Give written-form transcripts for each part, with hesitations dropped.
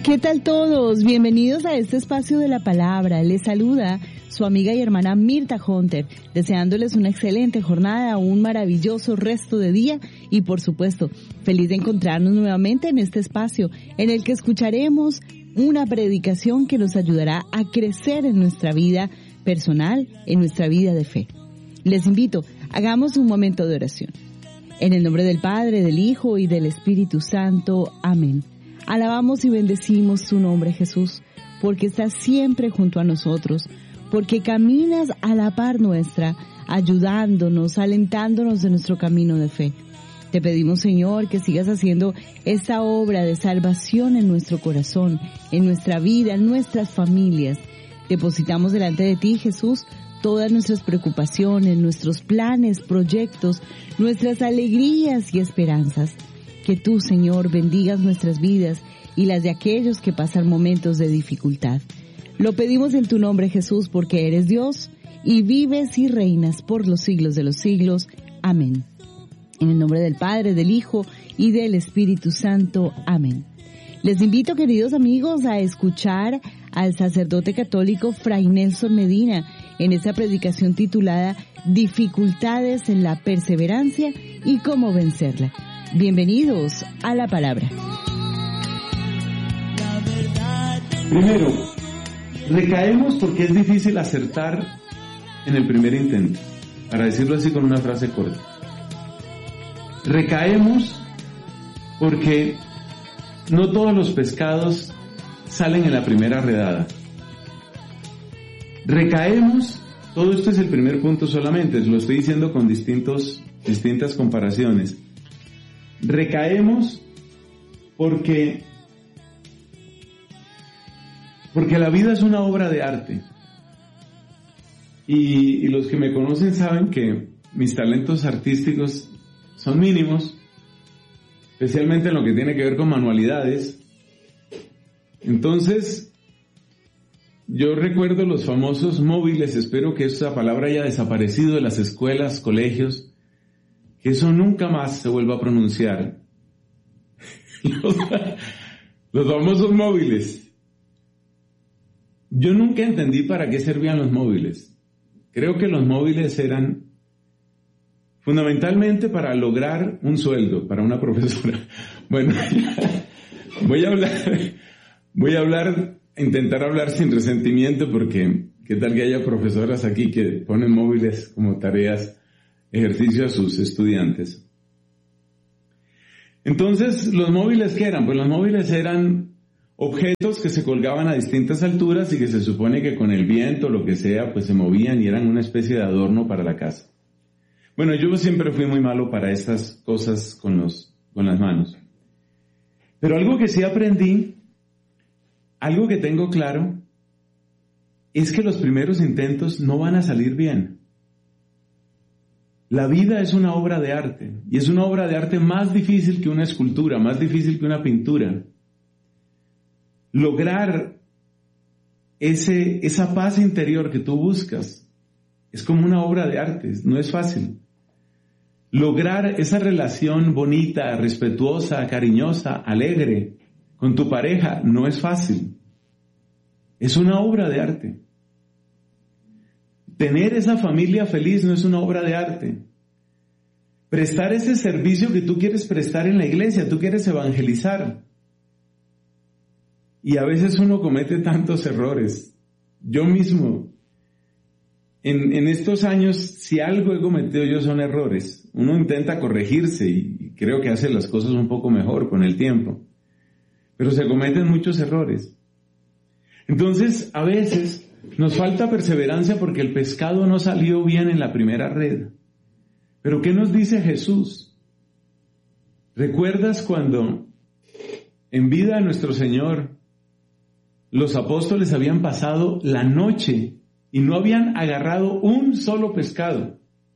¿Qué tal todos? Bienvenidos a este espacio de la palabra. Les saluda su amiga y hermana Mirta Hunter, deseándoles una excelente jornada, un maravilloso resto de día y, por supuesto, feliz de encontrarnos nuevamente en este espacio en el que escucharemos una predicación que nos ayudará a crecer en nuestra vida personal, en nuestra vida de fe. Les invito, hagamos un momento de oración. En el nombre del Padre, del Hijo y del Espíritu Santo. Amén. Alabamos y bendecimos tu nombre, Jesús, porque estás siempre junto a nosotros, porque caminas a la par nuestra, ayudándonos, alentándonos de nuestro camino de fe. Te pedimos, Señor, que sigas haciendo esta obra de salvación en nuestro corazón, en nuestra vida, en nuestras familias. Depositamos delante de ti, Jesús, todas nuestras preocupaciones, nuestros planes, proyectos, nuestras alegrías y esperanzas. Que tú, Señor, bendigas nuestras vidas y las de aquellos que pasan momentos de dificultad. Lo pedimos en tu nombre, Jesús, porque eres Dios y vives y reinas por los siglos de los siglos. Amén. En el nombre del Padre, del Hijo y del Espíritu Santo. Amén. Les invito, queridos amigos, a escuchar al sacerdote católico Fray Nelson Medina en esta predicación titulada Dificultades en la perseverancia y cómo vencerla. Bienvenidos a la palabra. Primero, recaemos porque es difícil acertar en el primer intento, para decirlo así con una frase corta. Recaemos porque no todos los pescados salen en la primera redada. Recaemos, todo esto es el primer punto solamente, lo estoy diciendo con distintas comparaciones. Recaemos porque la vida es una obra de arte. Y los que me conocen saben que mis talentos artísticos son mínimos, especialmente en lo que tiene que ver con manualidades. Entonces, yo recuerdo los famosos móviles, espero que esa palabra haya desaparecido de las escuelas, colegios, que eso nunca más se vuelva a pronunciar. Los famosos móviles. Yo nunca entendí para qué servían los móviles. Creo que los móviles eran fundamentalmente para lograr un sueldo para una profesora. Bueno, voy a intentar hablar sin resentimiento porque qué tal que haya profesoras aquí que ponen móviles como tareas, ejercicio a sus estudiantes. Entonces, ¿los móviles qué eran? Pues los móviles eran objetos que se colgaban a distintas alturas y que se supone que con el viento, lo que sea, pues se movían y eran una especie de adorno para la casa. Bueno, yo siempre fui muy malo para estas cosas con las manos. Pero algo que sí aprendí, algo que tengo claro, es que los primeros intentos no van a salir bien. La vida es una obra de arte, y es una obra de arte más difícil que una escultura, más difícil que una pintura. Lograr esa paz interior que tú buscas es como una obra de arte, no es fácil. Lograr esa relación bonita, respetuosa, cariñosa, alegre con tu pareja no es fácil. Es una obra de arte. Tener esa familia feliz no es una obra de arte. Prestar ese servicio que tú quieres prestar en la iglesia, tú quieres evangelizar. Y a veces uno comete tantos errores. Yo mismo, en estos años, si algo he cometido yo son errores. Uno intenta corregirse y creo que hace las cosas un poco mejor con el tiempo. Pero se cometen muchos errores. Entonces, a veces nos falta perseverancia porque el pescado no salió bien en la primera red. Pero ¿qué nos dice Jesús? ¿Recuerdas cuando en vida de nuestro Señor los apóstoles habían pasado la noche y no habían agarrado un solo pescado?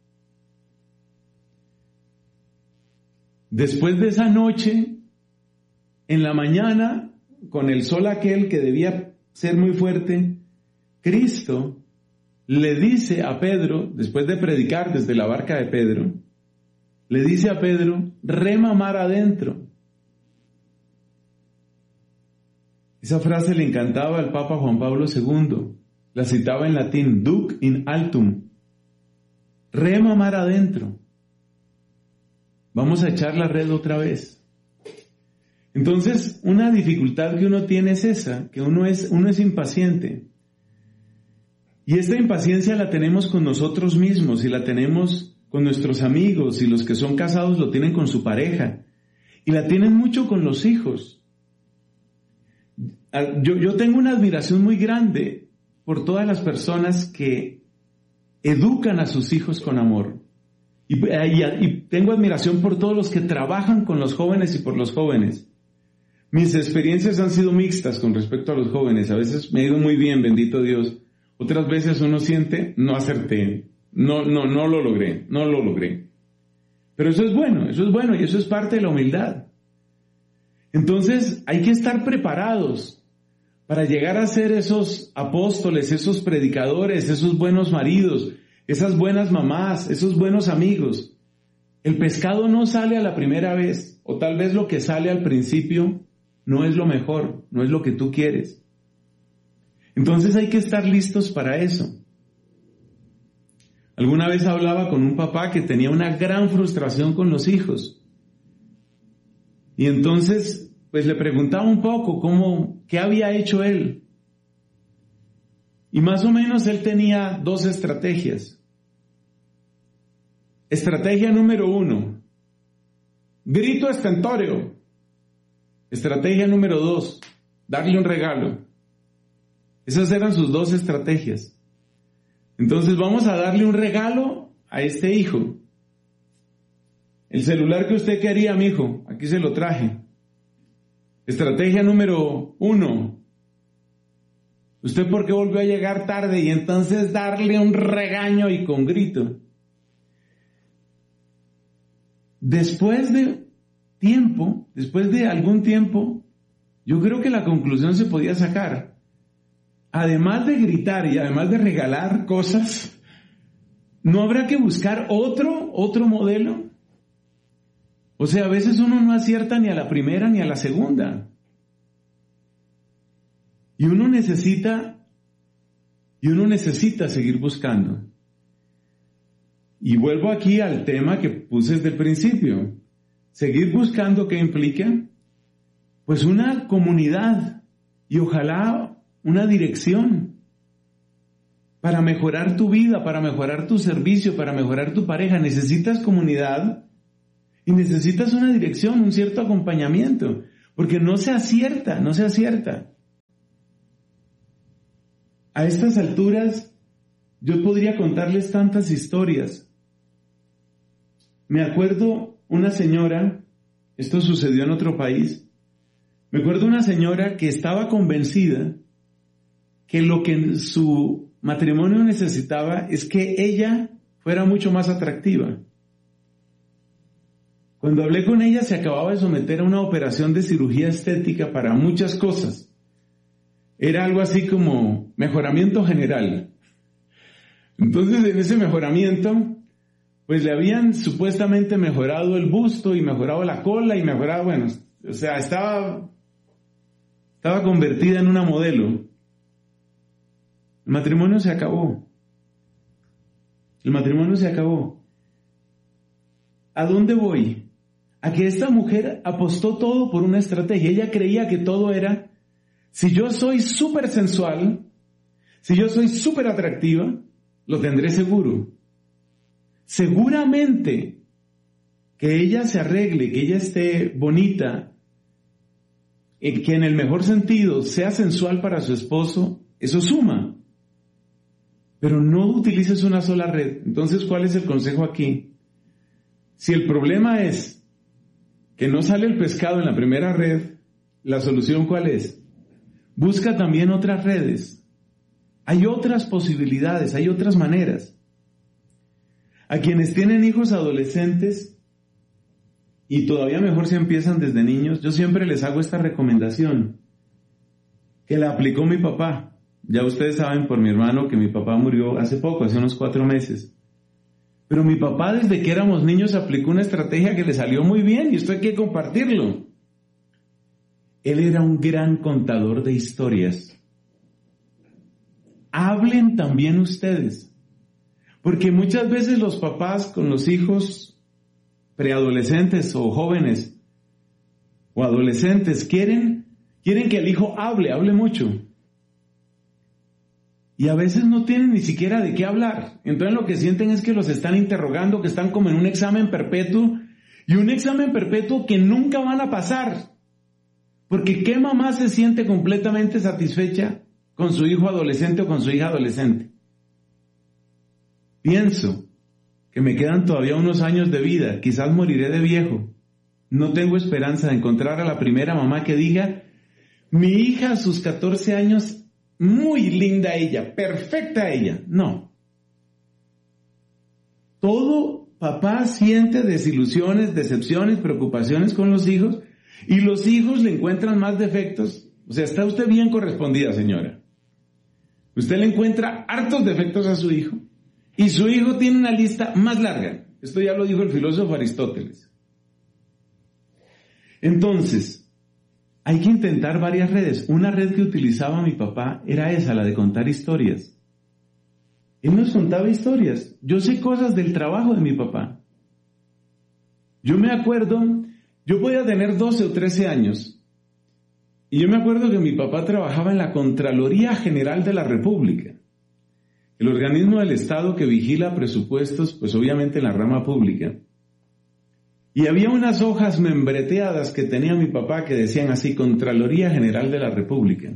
Después de esa noche, en la mañana, con el sol aquel que debía ser muy fuerte, Cristo le dice a Pedro, después de predicar desde la barca de Pedro, le dice a Pedro, rema mar adentro. Esa frase le encantaba al Papa Juan Pablo II. La citaba en latín, duc in altum. Rema mar adentro. Vamos a echar la red otra vez. Entonces, una dificultad que uno tiene es esa, que uno es impaciente. Y esta impaciencia la tenemos con nosotros mismos y la tenemos con nuestros amigos, y los que son casados lo tienen con su pareja. Y la tienen mucho con los hijos. Yo tengo una admiración muy grande por todas las personas que educan a sus hijos con amor. Y tengo admiración por todos los que trabajan con los jóvenes y por los jóvenes. Mis experiencias han sido mixtas con respecto a los jóvenes. A veces me ha ido muy bien, bendito Dios. Otras veces uno siente, no acerté, no lo logré. Pero eso es bueno y eso es parte de la humildad. Entonces hay que estar preparados para llegar a ser esos apóstoles, esos predicadores, esos buenos maridos, esas buenas mamás, esos buenos amigos. El pescado no sale a la primera vez, o tal vez lo que sale al principio no es lo mejor, no es lo que tú quieres. Entonces hay que estar listos para eso. Alguna vez hablaba con un papá que tenía una gran frustración con los hijos. Y entonces, pues le preguntaba un poco qué había hecho él. Y más o menos él tenía 2 estrategias. Estrategia número 1, grito estentórea. Estrategia número 2, darle un regalo. Esas eran sus 2 estrategias. Entonces vamos a darle un regalo a este hijo. El celular que usted quería, mijo, aquí se lo traje. Estrategia número 1. ¿Usted por qué volvió a llegar tarde? Y entonces darle un regaño y con grito. Después de algún tiempo, yo creo que la conclusión se podía sacar. Además de gritar y además de regalar cosas, ¿no habrá que buscar otro modelo? O sea, a veces uno no acierta ni a la primera ni a la segunda. Y uno necesita seguir buscando. Y vuelvo aquí al tema que puse desde el principio. Seguir buscando, ¿qué implica? Pues una comunidad y ojalá una dirección para mejorar tu vida, para mejorar tu servicio, para mejorar tu pareja. Necesitas comunidad y necesitas una dirección, un cierto acompañamiento, porque no se acierta. A estas alturas, yo podría contarles tantas historias. Me acuerdo una señora, esto sucedió en otro país, me acuerdo una señora que estaba convencida que lo que su matrimonio necesitaba es que ella fuera mucho más atractiva. Cuando hablé con ella se acababa de someter a una operación de cirugía estética para muchas cosas. Era algo así como mejoramiento general. Entonces en ese mejoramiento, pues le habían supuestamente mejorado el busto y mejorado la cola y mejorado, estaba convertida en una modelo. El matrimonio se acabó. ¿A dónde voy? A que esta mujer apostó todo por una estrategia. Ella creía que todo era, si yo soy súper sensual, si yo soy súper atractiva, lo tendré seguro. Seguramente que ella se arregle, que ella esté bonita, que en el mejor sentido sea sensual para su esposo, eso suma. Pero no utilices una sola red. Entonces, ¿cuál es el consejo aquí? Si el problema es que no sale el pescado en la primera red, ¿la solución cuál es? Busca también otras redes. Hay otras posibilidades, hay otras maneras. A quienes tienen hijos adolescentes, y todavía mejor si empiezan desde niños, yo siempre les hago esta recomendación, que la aplicó mi papá. Ya ustedes saben por mi hermano que mi papá murió hace poco, hace unos 4 meses. Pero mi papá desde que éramos niños aplicó una estrategia que le salió muy bien y esto hay que compartirlo. Él era un gran contador de historias. Hablen también ustedes, porque muchas veces los papás con los hijos preadolescentes o jóvenes o adolescentes quieren que el hijo hable mucho. Y a veces no tienen ni siquiera de qué hablar. Entonces lo que sienten es que los están interrogando, que están como en un examen perpetuo, y un examen perpetuo que nunca van a pasar. Porque ¿qué mamá se siente completamente satisfecha con su hijo adolescente o con su hija adolescente? Pienso que me quedan todavía unos años de vida, quizás moriré de viejo. No tengo esperanza de encontrar a la primera mamá que diga, mi hija a sus 14 años, muy linda ella, perfecta ella. No. Todo papá siente desilusiones, decepciones, preocupaciones con los hijos, y los hijos le encuentran más defectos. O sea, está usted bien correspondida, señora. Usted le encuentra hartos defectos a su hijo, y su hijo tiene una lista más larga. Esto ya lo dijo el filósofo Aristóteles. Entonces, hay que intentar varias redes. Una red que utilizaba mi papá era esa, la de contar historias. Él nos contaba historias. Yo sé cosas del trabajo de mi papá. Yo me acuerdo, yo podía tener 12 o 13 años, y yo me acuerdo que mi papá trabajaba en la Contraloría General de la República, el organismo del Estado que vigila presupuestos, pues obviamente en la rama pública. Y había unas hojas membreteadas que tenía mi papá que decían así, Contraloría General de la República.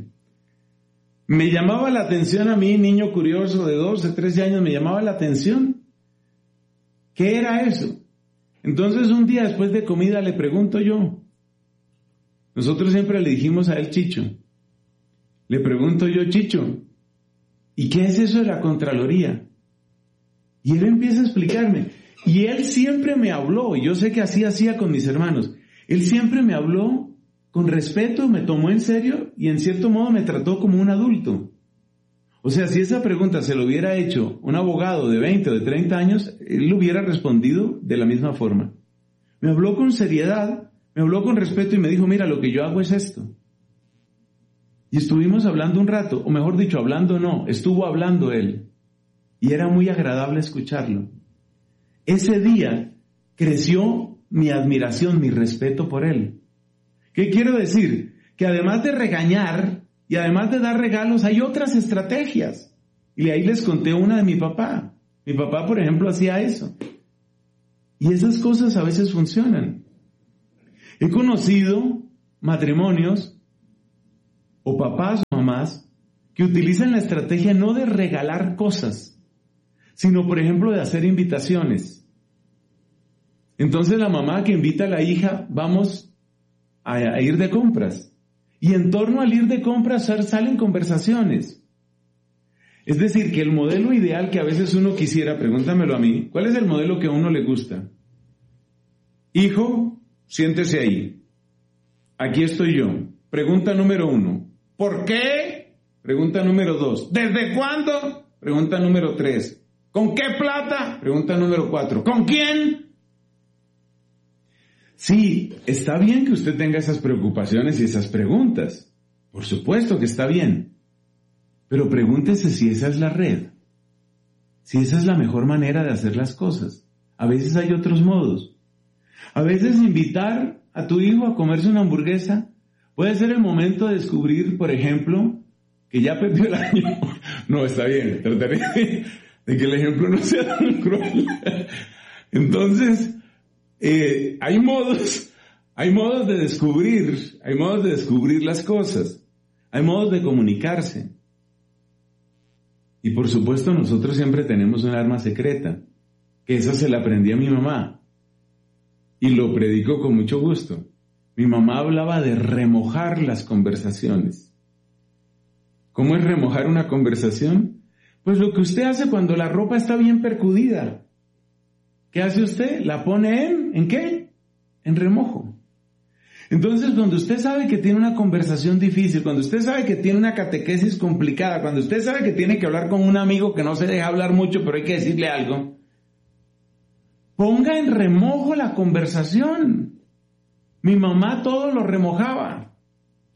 Me llamaba la atención a mí, niño curioso de 12, 13 años, me llamaba la atención. ¿Qué era eso? Entonces un día después de comida le pregunto yo. Nosotros siempre le dijimos a él Chicho. Le pregunto yo, Chicho, ¿y qué es eso de la Contraloría? Y él empieza a explicarme. Y él siempre me habló, y yo sé que así hacía con mis hermanos, él siempre me habló con respeto, me tomó en serio y en cierto modo me trató como un adulto. O sea, si esa pregunta se lo hubiera hecho un abogado de 20 o de 30 años, él lo hubiera respondido de la misma forma. Me habló con seriedad, me habló con respeto y me dijo, mira, lo que yo hago es esto. Y estuvimos hablando un rato, o mejor dicho, hablando no, estuvo hablando él. Y era muy agradable escucharlo. Ese día creció mi admiración, mi respeto por él. ¿Qué quiero decir? Que además de regañar y además de dar regalos, hay otras estrategias. Y ahí les conté una de mi papá. Mi papá, por ejemplo, hacía eso. Y esas cosas a veces funcionan. He conocido matrimonios o papás o mamás que utilizan la estrategia no de regalar cosas, sino, por ejemplo, de hacer invitaciones. Entonces la mamá que invita a la hija, vamos a ir de compras. Y en torno al ir de compras salen conversaciones. Es decir, que el modelo ideal que a veces uno quisiera, pregúntamelo a mí, ¿cuál es el modelo que a uno le gusta? Hijo, siéntese ahí. Aquí estoy yo. Pregunta número 1. ¿Por qué? Pregunta número 2. ¿Desde cuándo? Pregunta número 3. ¿Con qué plata? Pregunta número 4. ¿Con quién? Sí, está bien que usted tenga esas preocupaciones y esas preguntas. Por supuesto que está bien. Pero pregúntese si esa es la red. Si esa es la mejor manera de hacer las cosas. A veces hay otros modos. A veces invitar a tu hijo a comerse una hamburguesa puede ser el momento de descubrir, por ejemplo, que ya perdió el año. No, está bien. Trataré de que el ejemplo no sea tan cruel. Entonces, hay modos de descubrir las cosas, hay modos de comunicarse. Y por supuesto nosotros siempre tenemos un arma secreta, que eso se la aprendí a mi mamá, y lo predico con mucho gusto. Mi mamá hablaba de remojar las conversaciones. ¿Cómo es remojar una conversación? Pues lo que usted hace cuando la ropa está bien percudida. ¿Qué hace usted? La pone ¿en qué? En remojo. Entonces, cuando usted sabe que tiene una conversación difícil, cuando usted sabe que tiene una catequesis complicada, cuando usted sabe que tiene que hablar con un amigo que no se deja hablar mucho, pero hay que decirle algo, ponga en remojo la conversación. Mi mamá todo lo remojaba.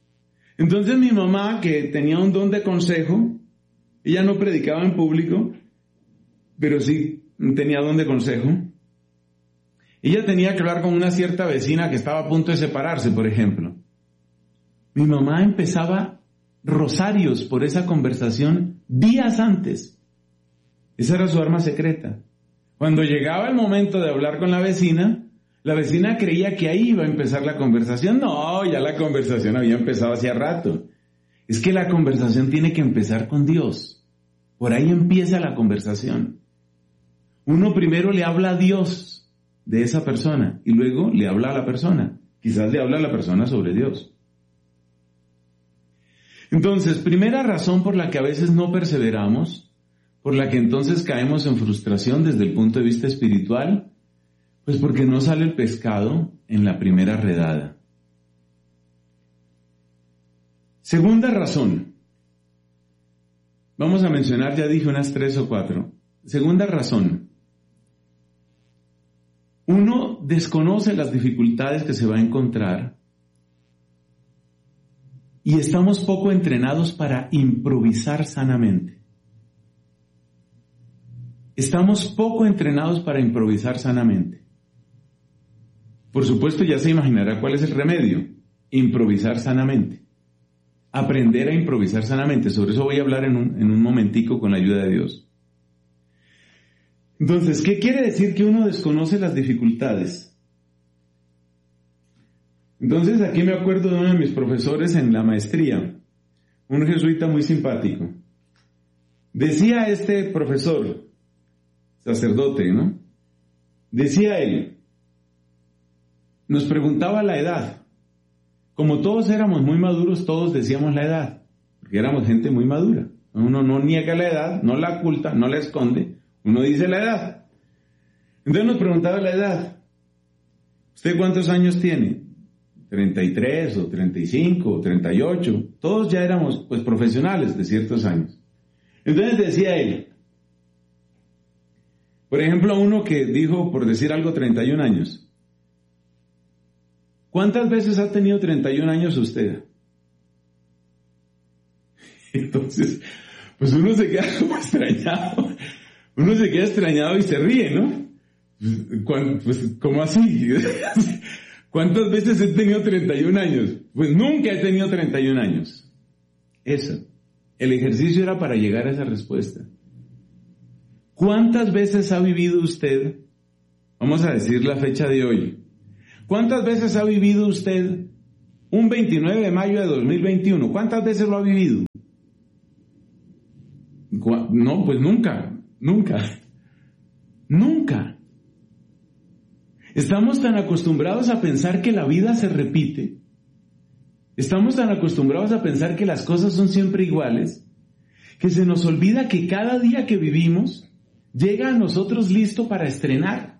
Entonces mi mamá, que tenía un don de consejo, ella no predicaba en público, pero sí tenía don de consejo. Ella tenía que hablar con una cierta vecina que estaba a punto de separarse, por ejemplo. Mi mamá empezaba rosarios por esa conversación días antes. Esa era su arma secreta. Cuando llegaba el momento de hablar con la vecina creía que ahí iba a empezar la conversación. No, ya la conversación había empezado hacía rato. Es que la conversación tiene que empezar con Dios. Por ahí empieza la conversación. Uno primero le habla a Dios de esa persona y luego le habla a la persona. Quizás le habla a la persona sobre Dios. Entonces, primera razón por la que a veces no perseveramos, por la que entonces caemos en frustración desde el punto de vista espiritual, pues porque no sale el pescado en la primera redada. Segunda razón. Vamos a mencionar, ya dije unas 3 o 4. Segunda razón. Uno desconoce las dificultades que se va a encontrar y estamos poco entrenados para improvisar sanamente. Estamos poco entrenados para improvisar sanamente. Por supuesto, ya se imaginará cuál es el remedio. Improvisar sanamente. Aprender a improvisar sanamente. Sobre eso voy a hablar en un momentico con la ayuda de Dios. Entonces, ¿qué quiere decir que uno desconoce las dificultades? Entonces, aquí me acuerdo de uno de mis profesores en la maestría, un jesuita muy simpático. Decía este profesor, sacerdote, ¿no? Decía él, nos preguntaba la edad. Como todos éramos muy maduros, todos decíamos la edad, porque éramos gente muy madura. Uno no niega la edad, no la oculta, no la esconde, uno dice la edad. Entonces nos preguntaba la edad. ¿Usted cuántos años tiene? 33 o 35 o 38. Todos ya éramos pues profesionales de ciertos años. Entonces decía él, por ejemplo, uno que dijo, por decir algo, 31 años. ¿Cuántas veces ha tenido 31 años usted? Entonces, pues uno se queda como extrañado. Uno se queda extrañado y se ríe, ¿no? Pues, ¿cómo así? ¿Cuántas veces he tenido 31 años? Pues nunca he tenido 31 años. Eso. El ejercicio era para llegar a esa respuesta. ¿Cuántas veces ha vivido usted? Vamos a decir la fecha de hoy. ¿Cuántas veces ha vivido usted un 29 de mayo de 2021? ¿Cuántas veces lo ha vivido? No, pues nunca. Estamos tan acostumbrados a pensar que la vida se repite. Estamos tan acostumbrados a pensar que las cosas son siempre iguales, que se nos olvida que cada día que vivimos llega a nosotros listo para estrenar.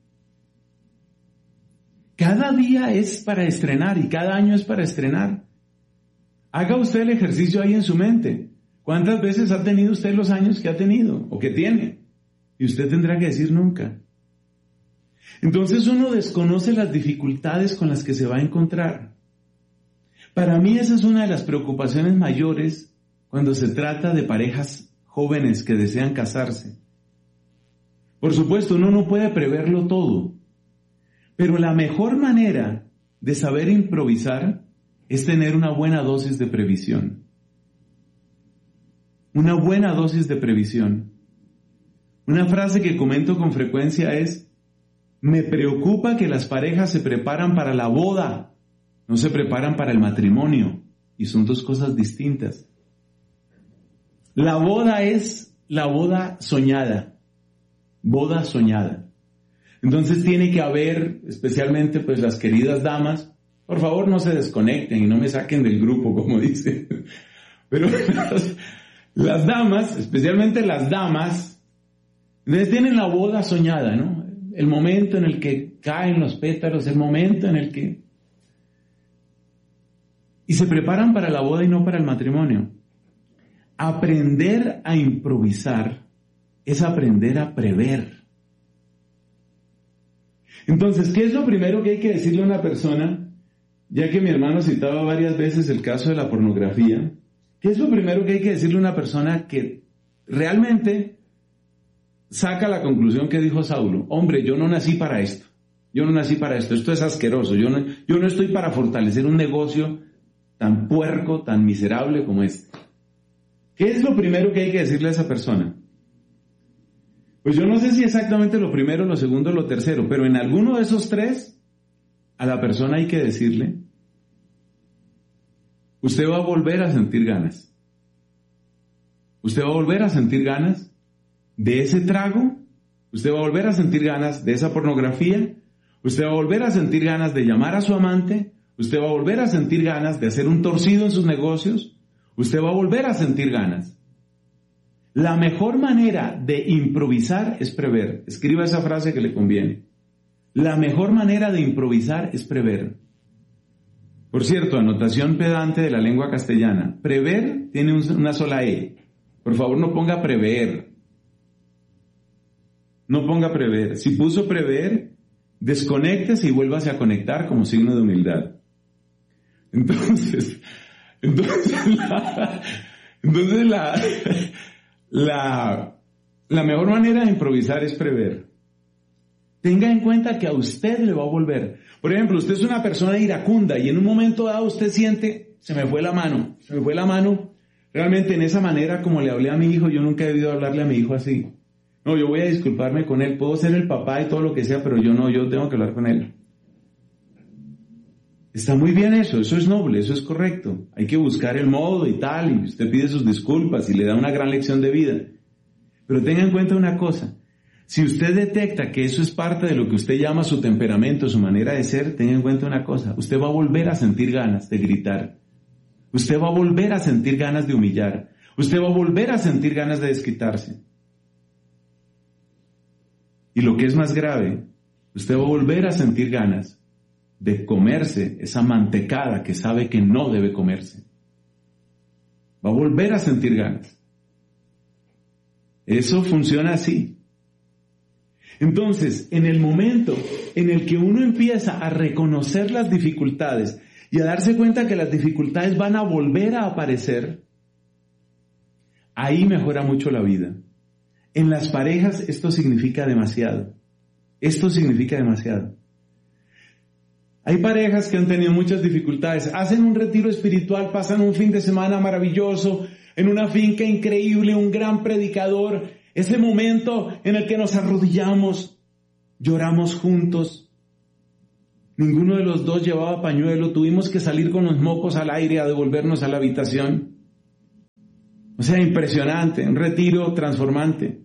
Cada día es para estrenar y cada año es para estrenar. Haga usted el ejercicio ahí en su mente. ¿Cuántas veces ha tenido usted los años que ha tenido o que tiene? Y usted tendrá que decir nunca. Entonces uno desconoce las dificultades con las que se va a encontrar. Para mí esa es una de las preocupaciones mayores cuando se trata de parejas jóvenes que desean casarse. Por supuesto, uno no puede preverlo todo, pero la mejor manera de saber improvisar es tener una buena dosis de previsión. Una buena dosis de previsión. Una frase que comento con frecuencia es: me preocupa que las parejas se preparan para la boda, no se preparan para el matrimonio, y son dos cosas distintas. La boda es la boda soñada. Entonces tiene que haber, especialmente pues las queridas damas, por favor no se desconecten y no me saquen del grupo, como dicen. Pero las damas, especialmente las damas, tienen la boda soñada, ¿no? El momento en el que caen los pétalos, el momento en el que... Y se preparan para la boda y no para el matrimonio. Aprender a improvisar es aprender a prever. Entonces, ¿qué es lo primero que hay que decirle a una persona ya que mi hermano citaba varias veces el caso de la pornografía, ¿qué es lo primero que hay que decirle a una persona que realmente saca la conclusión que dijo Saulo? Hombre, yo no nací para esto. Yo no nací para esto. Esto es asqueroso. Yo no estoy para fortalecer un negocio tan puerco, tan miserable como este. ¿Qué es lo primero que hay que decirle a esa persona? Pues yo no sé si exactamente lo primero, lo segundo, lo tercero, pero en alguno de esos tres, a la persona hay que decirle, usted va a volver a sentir ganas. Usted va a volver a sentir ganas de ese trago, usted va a volver a sentir ganas de esa pornografía, usted va a volver a sentir ganas de llamar a su amante, usted va a volver a sentir ganas de hacer un torcido en sus negocios, usted va a volver a sentir ganas. La mejor manera de improvisar es prever. Escriba esa frase que le conviene. La mejor manera de improvisar es prever. Por cierto, anotación pedante de la lengua castellana. Prever tiene una sola E. Por favor, no ponga prever. No ponga prever. Si puso prever, desconéctese y vuélvase a conectar como signo de humildad. Entonces la mejor manera de improvisar es prever. Tenga en cuenta que a usted le va a volver. Por ejemplo, usted es una persona iracunda y en un momento dado usted siente, se me fue la mano. Realmente en esa manera como le hablé a mi hijo, yo nunca he debido hablarle a mi hijo así. No, yo voy a disculparme con él, puedo ser el papá y todo lo que sea, pero yo tengo que hablar con él. Está muy bien eso es noble, eso es correcto. Hay que buscar el modo y tal, y usted pide sus disculpas y le da una gran lección de vida. Pero tenga en cuenta una cosa, si usted detecta que eso es parte de lo que usted llama su temperamento, su manera de ser, tenga en cuenta una cosa, usted va a volver a sentir ganas de gritar. Usted va a volver a sentir ganas de humillar. Usted va a volver a sentir ganas de desquitarse. Y lo que es más grave, usted va a volver a sentir ganas de comerse esa mantecada que sabe que no debe comerse. Va a volver a sentir ganas. Eso funciona así. Entonces, en el momento en el que uno empieza a reconocer las dificultades y a darse cuenta que las dificultades van a volver a aparecer, ahí mejora mucho la vida. En las parejas esto significa demasiado. Esto significa demasiado. Hay parejas que han tenido muchas dificultades, hacen un retiro espiritual, pasan un fin de semana maravilloso, en una finca increíble, un gran predicador, ese momento en el que nos arrodillamos, lloramos juntos. Ninguno de los dos llevaba pañuelo, tuvimos que salir con los mocos al aire a devolvernos a la habitación. O sea, impresionante, un retiro transformante.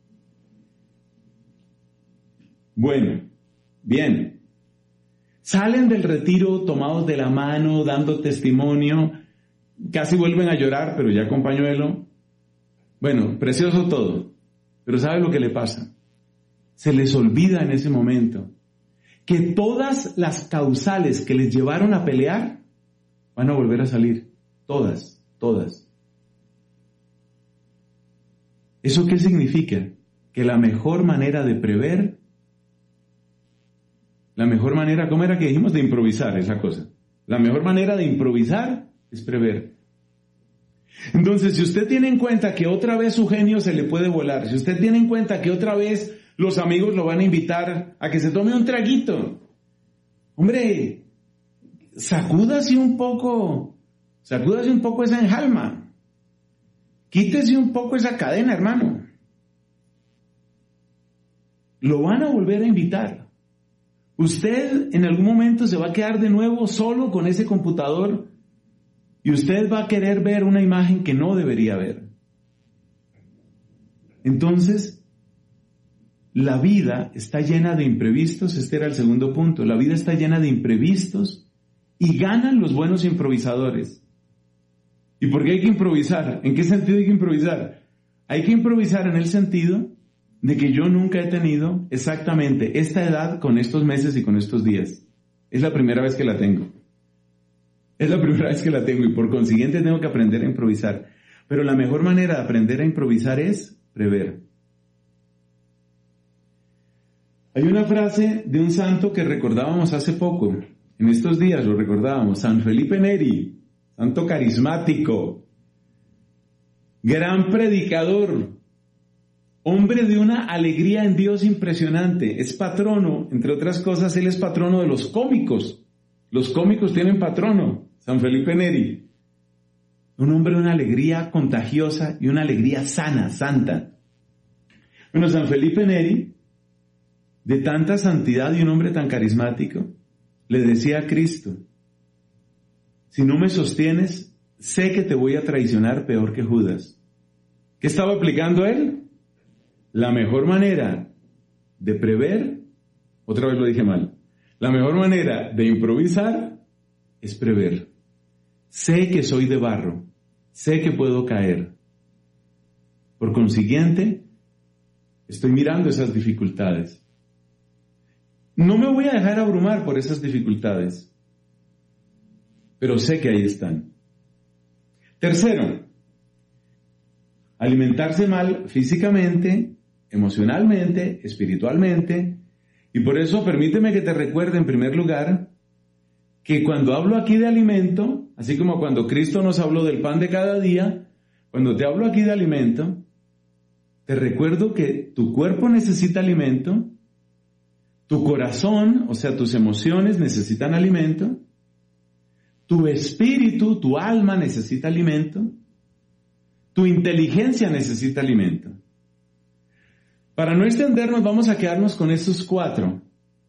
Bueno, bien. Salen del retiro tomados de la mano, dando testimonio, casi vuelven a llorar, pero ya con pañuelo. Bueno, precioso todo, pero ¿sabe lo que le pasa? Se les olvida en ese momento que todas las causales que les llevaron a pelear van a volver a salir. Todas. ¿Eso qué significa? Que la mejor manera de prever, ¿cómo era que dijimos? De improvisar, esa cosa. La mejor manera de improvisar es prever. Entonces, si usted tiene en cuenta que otra vez su genio se le puede volar, si usted tiene en cuenta que otra vez los amigos lo van a invitar a que se tome un traguito, hombre, sacúdase un poco esa enjalma, quítese un poco esa cadena, hermano. Lo van a volver a invitar. Usted en algún momento se va a quedar de nuevo solo con ese computador y usted va a querer ver una imagen que no debería ver. Entonces, la vida está llena de imprevistos, este era el segundo punto, la vida está llena de imprevistos y ganan los buenos improvisadores. ¿Y por qué hay que improvisar? ¿En qué sentido hay que improvisar? Hay que improvisar en el sentido de que yo nunca he tenido exactamente esta edad con estos meses y con estos días. Es la primera vez que la tengo. Y por consiguiente tengo que aprender a improvisar. Pero la mejor manera de aprender a improvisar es prever. Hay una frase de un santo que recordábamos hace poco, En estos días lo recordábamos, San Felipe Neri, santo carismático, gran predicador, hombre de una alegría en Dios impresionante. Es patrono, entre otras cosas, él es patrono de los cómicos. Los cómicos tienen patrono, San Felipe Neri. Un hombre de una alegría contagiosa y una alegría sana, santa. Bueno, San Felipe Neri, de tanta santidad y un hombre tan carismático, le decía a Cristo: si no me sostienes, sé que te voy a traicionar peor que Judas. ¿Qué estaba aplicando él? La mejor manera de prever, otra vez lo dije mal, la mejor manera de improvisar es prever. Sé que soy de barro, sé que puedo caer. Por consiguiente, estoy mirando esas dificultades. No me voy a dejar abrumar por esas dificultades, pero sé que ahí están. Tercero, alimentarse mal físicamente, emocionalmente, espiritualmente, y por eso permíteme que te recuerde en primer lugar que cuando hablo aquí de alimento, así como cuando Cristo nos habló del pan de cada día, cuando te hablo aquí de alimento, te recuerdo que tu cuerpo necesita alimento, tu corazón, o sea, tus emociones necesitan alimento, tu espíritu, tu alma necesita alimento, tu inteligencia necesita alimento. Para no extendernos, vamos a quedarnos con estos 4.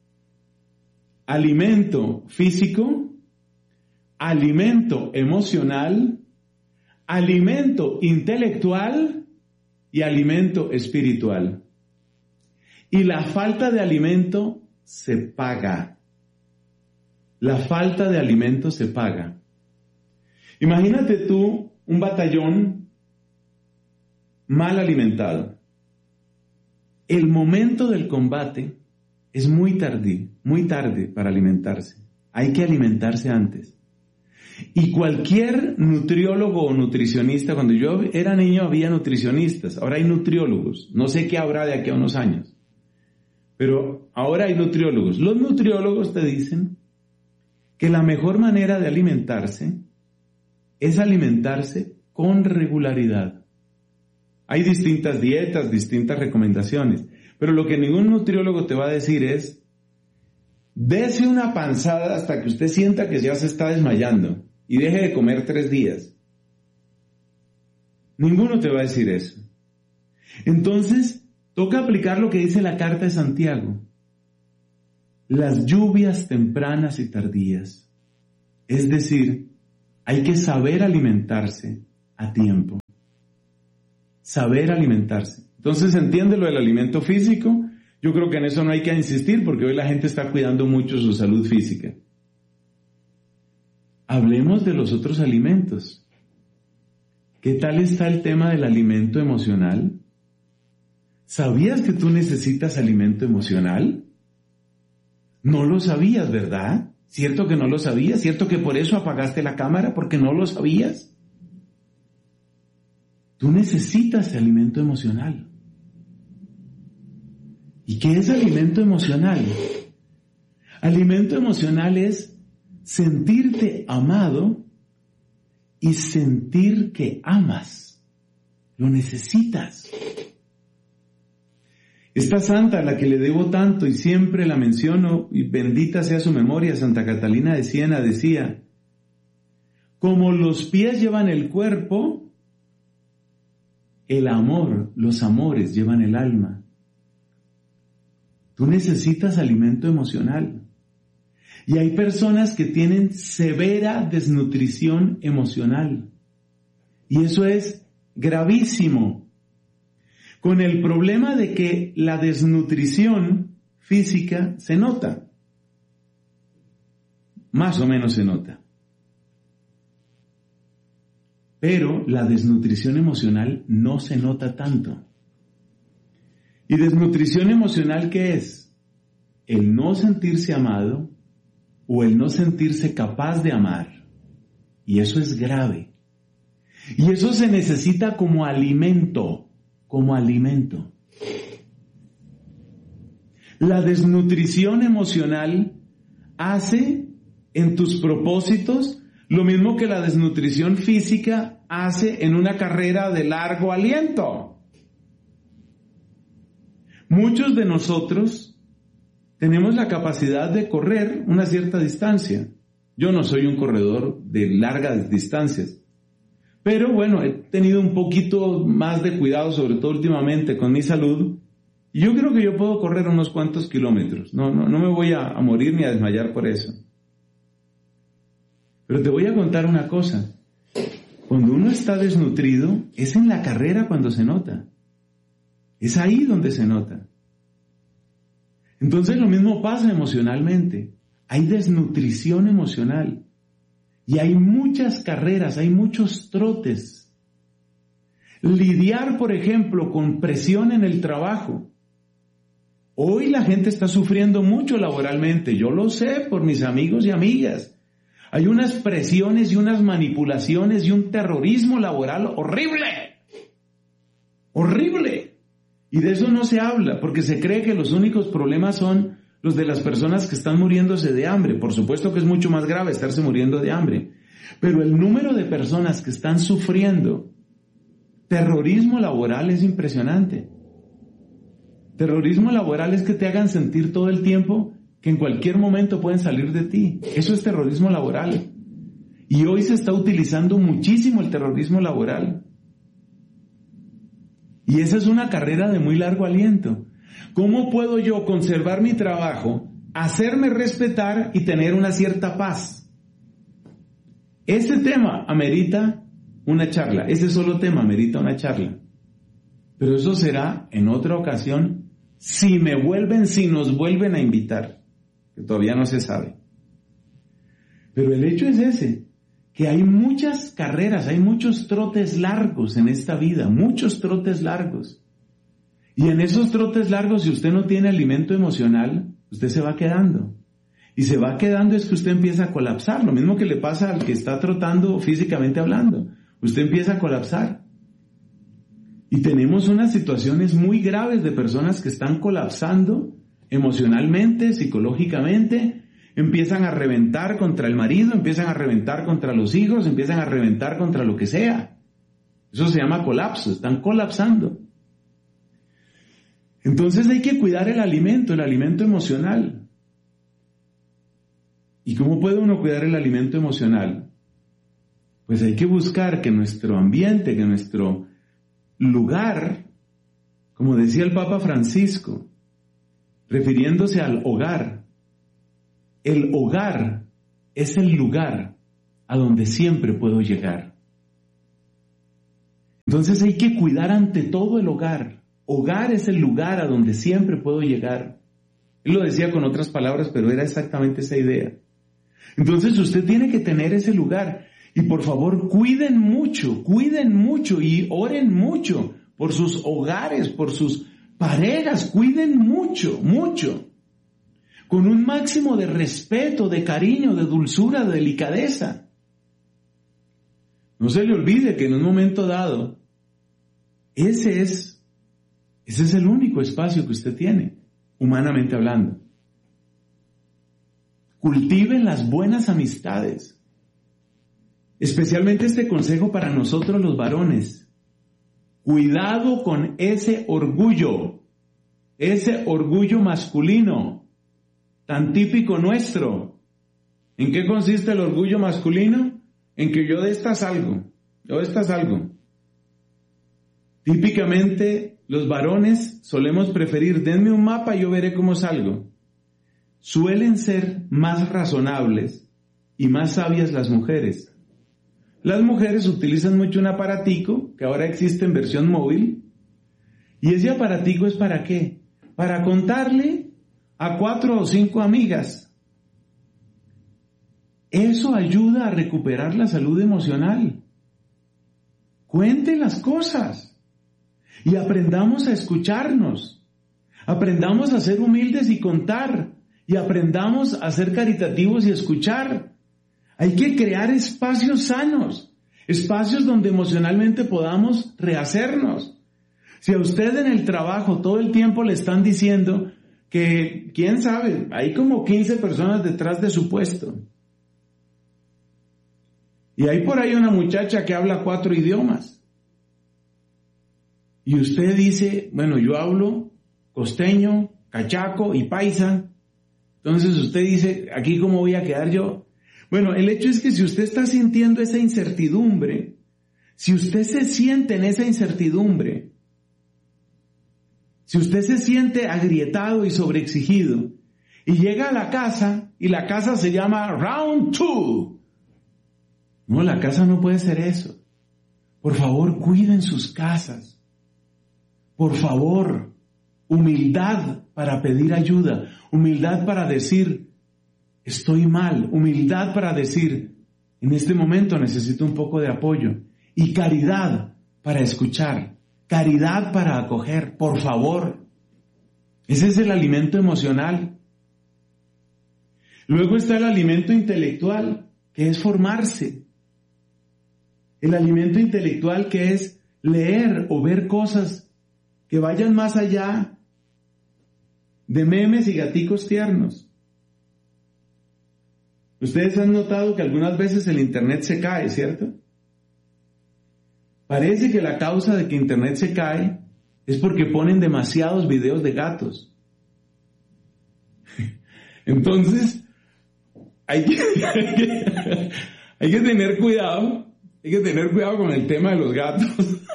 Alimento físico, alimento emocional, alimento intelectual y alimento espiritual. Y la falta de alimento se paga. La falta de alimento se paga. Imagínate tú un batallón mal alimentado. El momento del combate es muy tarde para alimentarse. Hay que alimentarse antes. Y cualquier nutriólogo o nutricionista, cuando yo era niño había nutricionistas, ahora hay nutriólogos. No sé qué habrá de aquí a unos años. Pero ahora hay nutriólogos. Los nutriólogos te dicen que la mejor manera de alimentarse es alimentarse con regularidad. Hay distintas dietas, distintas recomendaciones, pero lo que ningún nutriólogo te va a decir es: dese una panzada hasta que usted sienta que ya se está desmayando y deje de comer 3 días. Ninguno te va a decir eso. Entonces, toca aplicar lo que dice la carta de Santiago: las lluvias tempranas y tardías. Es decir, hay que saber alimentarse a tiempo. Saber alimentarse. Entonces, entiende lo del alimento físico. Yo creo que en eso no hay que insistir porque hoy la gente está cuidando mucho su salud física. Hablemos de los otros alimentos. ¿Qué tal está el tema del alimento emocional? ¿Sabías que tú necesitas alimento emocional? No lo sabías, ¿verdad? ¿Cierto que no lo sabías? ¿Cierto que por eso apagaste la cámara? ¿Porque no lo sabías? Tú necesitas alimento emocional. ¿Y qué es alimento emocional? Alimento emocional es sentirte amado y sentir que amas. Lo necesitas. Esta santa a la que le debo tanto y siempre la menciono, y bendita sea su memoria, Santa Catalina de Siena, decía: como los pies llevan el cuerpo, el amor, los amores llevan el alma. Tú necesitas alimento emocional. Y hay personas que tienen severa desnutrición emocional. Y eso es gravísimo. Con el problema de que la desnutrición física se nota. Más o menos se nota. Pero la desnutrición emocional no se nota tanto. ¿Y desnutrición emocional qué es? El no sentirse amado o el no sentirse capaz de amar. Y eso es grave. Y eso se necesita como alimento, como alimento. La desnutrición emocional hace en tus propósitos, lo mismo que la desnutrición física hace en una carrera de largo aliento. Muchos de nosotros tenemos la capacidad de correr una cierta distancia. Yo no soy un corredor de largas distancias, pero bueno, he tenido un poquito más de cuidado, sobre todo últimamente con mi salud, y yo creo que yo puedo correr unos cuantos kilómetros. No me voy a morir ni a desmayar por eso. Pero te voy a contar una cosa. Cuando uno está desnutrido, es en la carrera cuando se nota. Es ahí donde se nota. Entonces lo mismo pasa emocionalmente. Hay desnutrición emocional. Y hay muchas carreras, hay muchos trotes. Lidiar, por ejemplo, con presión en el trabajo. Hoy la gente está sufriendo mucho laboralmente. Yo lo sé por mis amigos y amigas. Hay unas presiones y unas manipulaciones y un terrorismo laboral horrible. Horrible. Y de eso no se habla, porque se cree que los únicos problemas son los de las personas que están muriéndose de hambre. Por supuesto que es mucho más grave estarse muriendo de hambre. Pero el número de personas que están sufriendo terrorismo laboral es impresionante. Terrorismo laboral es que te hagan sentir todo el tiempo que en cualquier momento pueden salir de ti. Eso es terrorismo laboral. Y hoy se está utilizando muchísimo el terrorismo laboral. Y esa es una carrera de muy largo aliento. ¿Cómo puedo yo conservar mi trabajo, hacerme respetar y tener una cierta paz? Ese tema amerita una charla. Ese solo tema amerita una charla. Pero eso será en otra ocasión si nos vuelven a invitar, que todavía no se sabe. Pero el hecho es ese, que hay muchas carreras, hay muchos trotes largos en esta vida, muchos trotes largos. Y en esos trotes largos, si usted no tiene alimento emocional, usted se va quedando. Y se va quedando es que usted empieza a colapsar, lo mismo que le pasa al que está trotando físicamente hablando. Usted empieza a colapsar. Y tenemos unas situaciones muy graves de personas que están colapsando emocionalmente, psicológicamente, empiezan a reventar contra el marido, empiezan a reventar contra los hijos, empiezan a reventar contra lo que sea. Eso se llama colapso, están colapsando. Entonces hay que cuidar el alimento emocional. ¿Y cómo puede uno cuidar el alimento emocional? Pues hay que buscar que nuestro ambiente, que nuestro lugar, como decía el Papa Francisco, refiriéndose al hogar, el hogar es el lugar a donde siempre puedo llegar. Entonces hay que cuidar ante todo el hogar. Hogar es el lugar a donde siempre puedo llegar. Él lo decía con otras palabras, pero era exactamente esa idea. Entonces usted tiene que tener ese lugar. Y por favor, cuiden mucho y oren mucho por sus hogares, por sus parejas. Cuiden mucho. Con un máximo de respeto, de cariño, de dulzura, de delicadeza. No se le olvide que en un momento dado, ese es el único espacio que usted tiene, humanamente hablando. Cultiven las buenas amistades. Especialmente este consejo para nosotros los varones. Cuidado con ese orgullo masculino, tan típico nuestro. ¿En qué consiste el orgullo masculino? En que yo de estas salgo. Típicamente los varones solemos preferir, denme un mapa y yo veré cómo salgo. Suelen ser más razonables y más sabias las mujeres. Las mujeres utilizan mucho un aparatico, que ahora existe en versión móvil, y ese aparatico es ¿para qué? Para contarle a 4 o 5 amigas. Eso ayuda a recuperar la salud emocional. Cuente las cosas y aprendamos a escucharnos. Aprendamos a ser humildes y contar, y aprendamos a ser caritativos y escuchar. Hay que crear espacios sanos, espacios donde emocionalmente podamos rehacernos. Si a usted en el trabajo todo el tiempo le están diciendo que, quién sabe, hay como 15 personas detrás de su puesto, Y hay por ahí una muchacha que habla 4 idiomas. Y usted dice, bueno, yo hablo costeño, cachaco y paisa. Entonces usted dice, ¿aquí cómo voy a quedar yo? Bueno, el hecho es que si usted está sintiendo esa incertidumbre, si usted se siente en esa incertidumbre, si usted se siente agrietado y sobreexigido, y llega a la casa, y la casa se llama Round 2. No, la casa no puede ser eso. Por favor, cuiden sus casas. Por favor, humildad para pedir ayuda, humildad para decir, estoy mal, humildad para decir, en este momento necesito un poco de apoyo, y caridad para escuchar, caridad para acoger, por favor. Ese es el alimento emocional. Luego está el alimento intelectual, que es formarse. El alimento intelectual, que es leer o ver cosas que vayan más allá de memes y gaticos tiernos. Ustedes han notado que algunas veces el internet se cae, ¿cierto? Parece que la causa de que internet se cae es porque ponen demasiados videos de gatos. Entonces, hay que tener cuidado. Hay que tener cuidado con el tema de los gatos.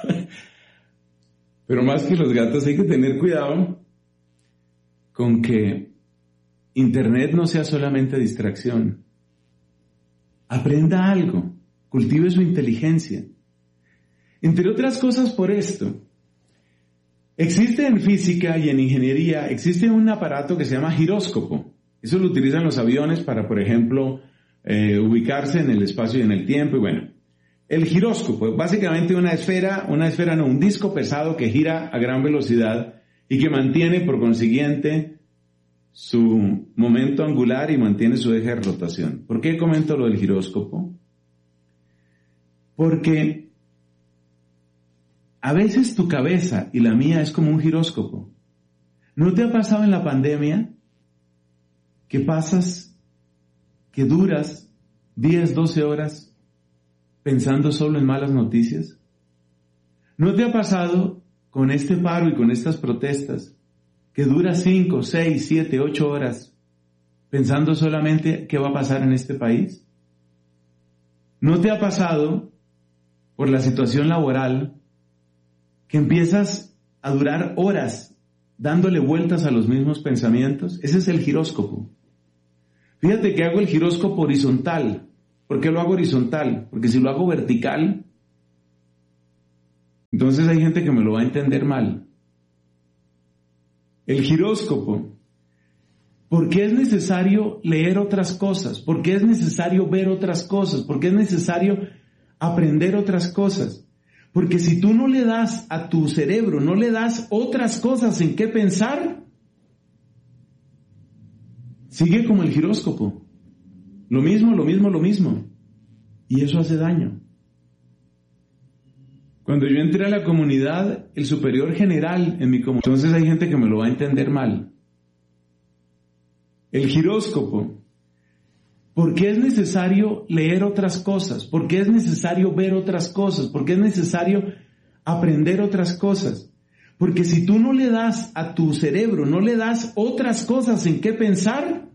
Pero más que los gatos, hay que tener cuidado con que internet no sea solamente distracción. Aprenda algo, cultive su inteligencia. Entre otras cosas por esto, existe en física y en ingeniería, existe un aparato que se llama giróscopo. Eso lo utilizan los aviones para, por ejemplo, ubicarse en el espacio y en el tiempo. Y bueno, el giróscopo, básicamente un disco pesado que gira a gran velocidad y que mantiene, por consiguiente, su momento angular y mantiene su eje de rotación. ¿Por qué comento lo del giróscopo? Porque a veces tu cabeza y la mía es como un giróscopo. ¿No te ha pasado en la pandemia que duras 10, 12 horas pensando solo en malas noticias? ¿No te ha pasado con este paro y con estas protestas que dura 5, 6, 7, 8 horas pensando solamente qué va a pasar en este país? ¿No te ha pasado por la situación laboral que empiezas a durar horas dándole vueltas a los mismos pensamientos? Ese es el giróscopo. Fíjate que hago el giróscopo horizontal. ¿Por qué lo hago horizontal? Porque si lo hago vertical, entonces hay gente que me lo va a entender mal. El giróscopo, ¿por qué es necesario leer otras cosas? ¿Por qué es necesario ver otras cosas? ¿Por qué es necesario aprender otras cosas? Porque si tú no le das a tu cerebro, no le das otras cosas en qué pensar, sigue como el giróscopo. Lo mismo. Y eso hace daño. Cuando yo entré a la comunidad, el superior general en mi comunidad, entonces hay gente que me lo va a entender mal. El giróscopo. ¿Por qué es necesario leer otras cosas? ¿Por qué es necesario ver otras cosas? ¿Por qué es necesario aprender otras cosas? Porque si tú no le das a tu cerebro, no le das otras cosas en qué pensar,